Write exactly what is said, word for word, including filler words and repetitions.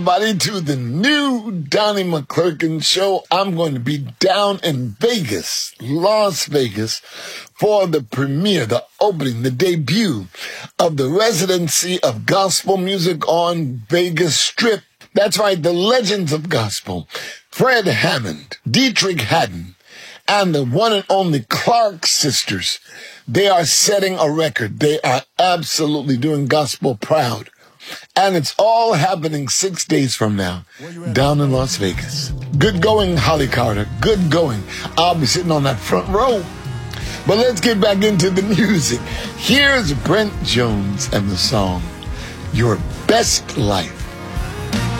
Everybody to the new Donnie McClurkin show. I'm going to be down in Vegas, Las Vegas, for the premiere, the opening, the debut of the residency of gospel music on Vegas Strip. That's right, the legends of gospel, Fred Hammond, Dietrich Haddon, and the one and only Clark sisters. They are setting a record. They are absolutely doing gospel proud. And it's all happening six days from now, down in Las Vegas. Good going, Holly Carter. Good going. I'll be sitting on that front row. But let's get back into the music. Here's Brent Jones and the song, Your Best Life.